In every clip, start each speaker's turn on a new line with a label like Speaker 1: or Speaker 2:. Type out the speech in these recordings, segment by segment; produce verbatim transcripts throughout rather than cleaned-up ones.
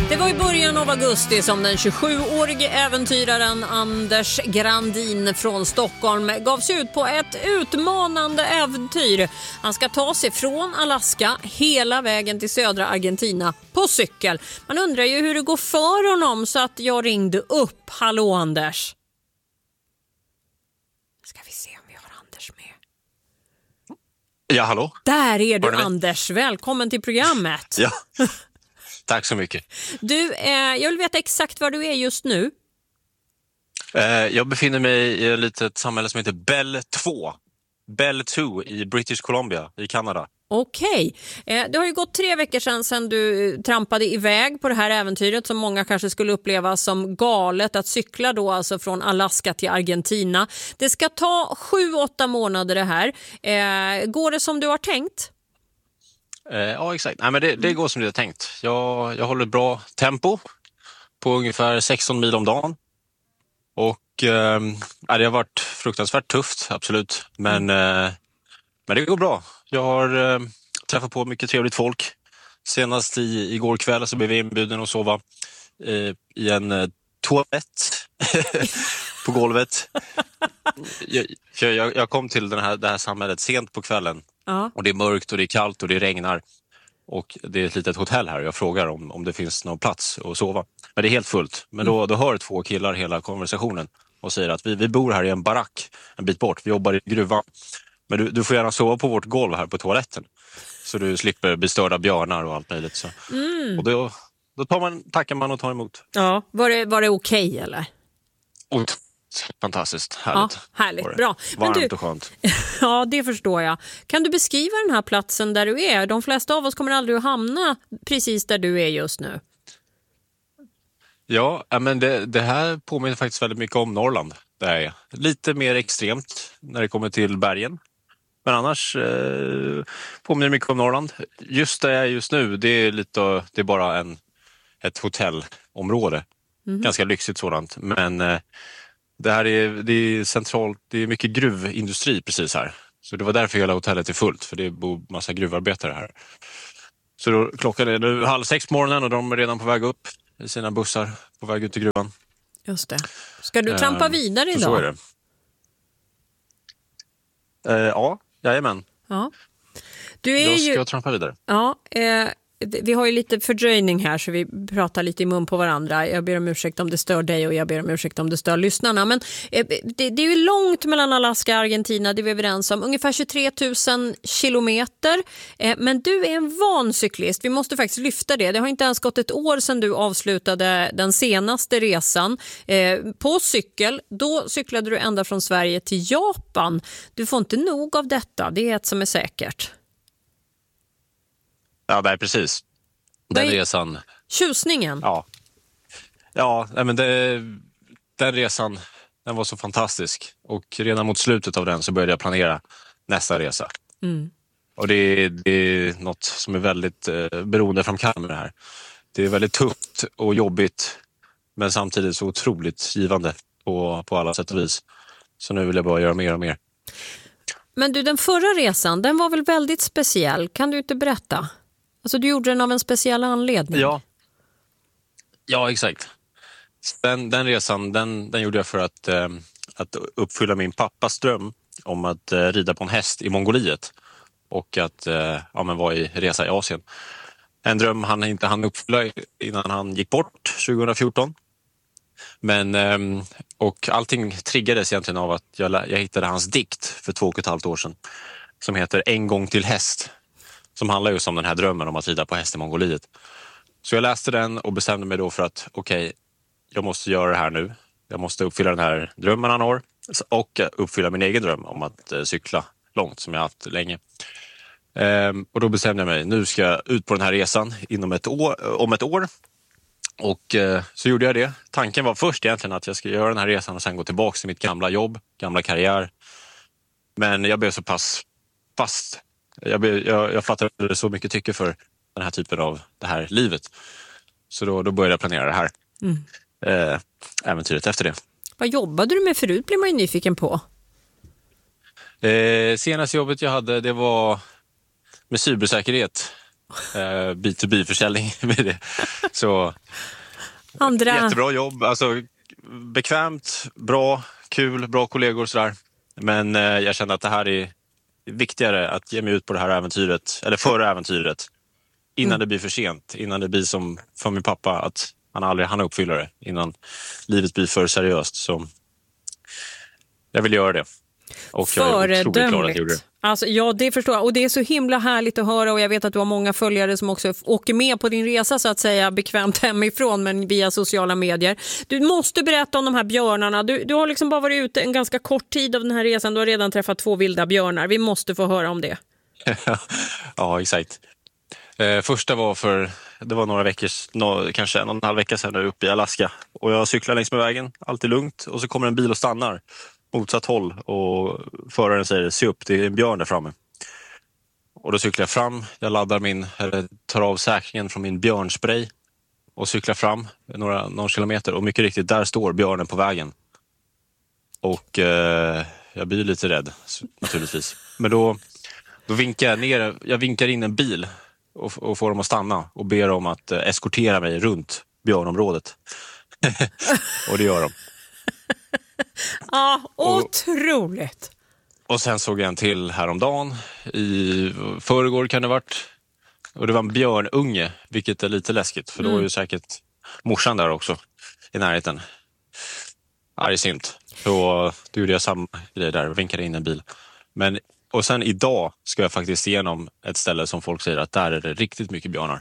Speaker 1: Det var i början av augusti som den tjugosjuårige äventyraren Anders Grandin från Stockholm gav sig ut på ett utmanande äventyr. Han ska ta sig från Alaska hela vägen till södra Argentina på cykel. Man undrar ju hur det går för honom, så att jag ringde upp. Hallå Anders. Ska vi se om vi har Anders med.
Speaker 2: Ja, hallå.
Speaker 1: Där är du Anders. Välkommen till programmet.
Speaker 2: Ja. Tack så mycket.
Speaker 1: Du, eh, jag vill veta exakt var du är just nu.
Speaker 2: Eh, jag befinner mig i ett litet samhälle som heter Belle två. Belle två i British Columbia i Kanada.
Speaker 1: Okej. Eh, det har ju gått tre veckor sedan, sedan du trampade iväg på det här äventyret som många kanske skulle uppleva som galet, att cykla då alltså från Alaska till Argentina. Det ska ta sju, åtta månader det här. Eh, går det som du har tänkt?
Speaker 2: Eh, ja, exakt. Nej, men det, det går som det är tänkt. Jag, jag håller ett bra tempo på ungefär sexton mil om dagen. Och eh, det har varit fruktansvärt tufft, absolut. Men, eh, men det går bra. Jag har eh, träffat på mycket trevligt folk. Senast i, igår kväll så blev vi inbjuden att sova eh, i en eh, toalett på golvet. Jag, jag, jag kom till den här, det här samhället sent på kvällen. Ja. Och det är mörkt och det är kallt och det regnar. Och det är ett litet hotell här. Jag frågar om, om det finns någon plats att sova. Men det är helt fullt. Men då, då hör två killar hela konversationen och säger att vi, vi bor här i en barack en bit bort. Vi jobbar i gruvan. Men du, du får gärna sova på vårt golv här på toaletten. Så du slipper bestörda björnar och allt möjligt. Så. Mm. Och då, då tar man, tackar man och tar emot.
Speaker 1: Ja, var det, var det okej okay, eller?
Speaker 2: Och, fantastiskt, härligt.
Speaker 1: Ja, härligt, bra.
Speaker 2: Varmt
Speaker 1: du,
Speaker 2: och skönt.
Speaker 1: Ja, det förstår jag. Kan du beskriva den här platsen där du är? De flesta av oss kommer aldrig att hamna precis där du är just nu.
Speaker 2: Ja, men det, det här påminner faktiskt väldigt mycket om Norrland. Det är lite mer extremt när det kommer till bergen. Men annars eh, påminner mycket om Norrland. Just där jag är just nu, det är, lite, det är bara en, ett hotellområde. Mm. Ganska lyxigt sådant. Men eh, det här är, det är centralt, det är mycket gruvindustri precis här. Så det var därför hela hotellet är fullt, för det bor massa gruvarbetare här. Så då, klockan är nu halv sex på morgonen och de är redan på väg upp i sina bussar på väg ut till gruvan.
Speaker 1: Just det. Ska du trampa eh, vidare idag?
Speaker 2: Så är det. Eh, ja, jajamän.
Speaker 1: Ja. Du är
Speaker 2: jag ska
Speaker 1: ju...
Speaker 2: trampa vidare.
Speaker 1: Ja, eh... Vi har ju lite fördröjning här så vi pratar lite i mun på varandra. Jag ber om ursäkt om det stör dig och jag ber om ursäkt om det stör lyssnarna. Men det, det är ju långt mellan Alaska och Argentina, det är vi överens om. Ungefär tjugotre tusen kilometer. Men du är en van cyklist. Vi måste faktiskt lyfta det. Det har inte ens gått ett år sedan du avslutade den senaste resan på cykel. Då cyklade du ända från Sverige till Japan. Du får inte nog av detta, det är ett som är säkert.
Speaker 2: Ja, nej, precis. Den Nej. resan...
Speaker 1: Tjusningen.
Speaker 2: Ja, ja men det, den resan den var så fantastisk. Och redan mot slutet av den så började jag planera nästa resa. Mm. Och det, det är något som är väldigt eh, beroendeframkallande med det här. Det är väldigt tufft och jobbigt, men samtidigt så otroligt givande på, på alla sätt och vis. Så nu vill jag bara göra mer och mer.
Speaker 1: Men du, den förra resan, den var väl väldigt speciell. Kan du inte berätta? Alltså du gjorde den av en speciell anledning.
Speaker 2: Ja, ja exakt. Den, den resan den, den gjorde jag för att, eh, att uppfylla min pappas dröm om att eh, rida på en häst i Mongoliet. Och att eh, ja, men vara i resa i Asien. En dröm han inte hann uppfylla innan han gick bort tjugo fjorton. Men, eh, och allting triggades egentligen av att jag, jag hittade hans dikt för två och ett halvt år sedan. Som heter En gång till häst. Som handlar just om den här drömmen om att rida på häst i Mongoliet. Så jag läste den och bestämde mig då för att okej, okay, jag måste göra det här nu. Jag måste uppfylla den här drömmen han har. Och uppfylla min egen dröm om att eh, cykla långt som jag haft länge. Ehm, och då bestämde jag mig, nu ska jag ut på den här resan inom ett år, om ett år. Och eh, så gjorde jag det. Tanken var först egentligen att jag skulle göra den här resan och sen gå tillbaka till mitt gamla jobb, gamla karriär. Men jag blev så pass fast. Jag, jag, jag fattade så mycket tycke för den här typen av det här livet. Så då, då började jag planera det här mm. eh, äventyret efter det.
Speaker 1: Vad jobbade du med förut, blir man ju nyfiken på?
Speaker 2: Eh, senaste jobbet jag hade, det var med cybersäkerhet. eh, B to B-försäljning med det. Så
Speaker 1: Andra...
Speaker 2: jättebra jobb, alltså bekvämt, bra, kul, bra kollegor och sådär. Men eh, jag kände att det här är viktigare att ge mig ut på det här äventyret, eller före äventyret, innan mm. det blir för sent, innan det blir som för min pappa att han aldrig hann uppfylla det, innan livet blir för seriöst. Så jag vill göra det. Och jag är otroligt glad att jag gjorde det.
Speaker 1: Alltså, ja, det förstår jag. Och det är så himla härligt att höra, och jag vet att du har många följare som också åker med på din resa så att säga bekvämt hemifrån, men via sociala medier. Du måste berätta om de här björnarna. Du, du har liksom bara varit ute en ganska kort tid av den här resan. Du har redan träffat två vilda björnar. Vi måste få höra om det.
Speaker 2: Ja, exakt. Eh, första var för, det var några veckor, no, kanske en och en halv vecka sedan uppe i Alaska. Och jag cyklar längs med vägen, alltid lugnt. Och så kommer en bil och stannar motsatt håll och föraren säger se upp, det är en björn där framme. Och då cyklar jag fram, jag laddar min, eller tar av säkringen från min björnspray och cyklar fram några, några kilometer, och mycket riktigt, där står björnen på vägen. Och eh, jag blir lite rädd naturligtvis. Men då, då vinkar jag ner, jag vinkar in en bil och, och får dem att stanna och ber dem att eh, eskortera mig runt björnområdet. Och det gör de.
Speaker 1: Ja, otroligt.
Speaker 2: Och, och sen såg jag en till häromdagen. I förrgår kan det varit. Och det var en björnunge, vilket är lite läskigt. För då är ju säkert morsan där också i närheten. Argsint. Så då gjorde jag samma grej där, vinkade in en bil. Men, och sen idag ska jag faktiskt igenom ett ställe som folk säger att där är det riktigt mycket björnar.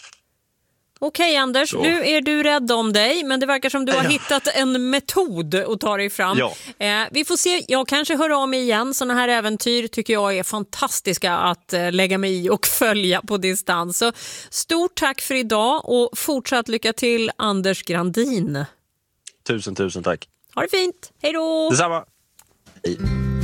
Speaker 1: Okej Anders, så. Nu är du rädd om dig, men det verkar som du har
Speaker 2: ja.
Speaker 1: hittat en metod att ta dig fram.
Speaker 2: Ja.
Speaker 1: Eh, vi får se, jag kanske hör av mig igen. Sådana här äventyr tycker jag är fantastiska att eh, lägga mig i och följa på distans. Så stort tack för idag och fortsatt lycka till, Anders Grandin.
Speaker 2: Tusen, tusen tack.
Speaker 1: Ha det fint, hej då!
Speaker 2: Detsamma. Hej.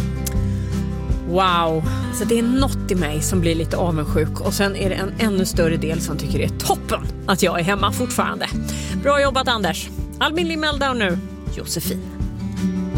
Speaker 1: Wow, alltså det är något i mig som blir lite avundsjuk, och sen är det en ännu större del som tycker det är toppen att jag är hemma fortfarande. Bra jobbat Anders. Albin Limeldau nu, Josefin.